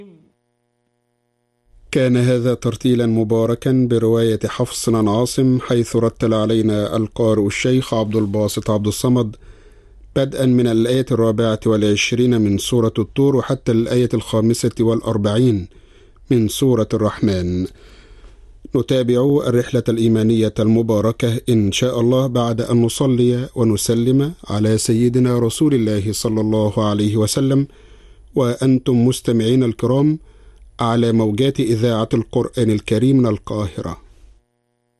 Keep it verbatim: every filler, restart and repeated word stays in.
كان هذا ترتيلا مباركا برواية حفص عن عاصم، حيث رتل علينا القارئ الشيخ عبد الباسط عبد الصمد بدءا من الآية الرابعة والعشرين من سورة الطور وحتى الآية الخامسة والأربعين من سورة الرحمن. نتابع الرحلة الإيمانية المباركة إن شاء الله بعد أن نصلي ونسلم على سيدنا رسول الله صلى الله عليه وسلم، وأنتم مستمعين الكرام على موجات إذاعة القرآن الكريم من القاهرة.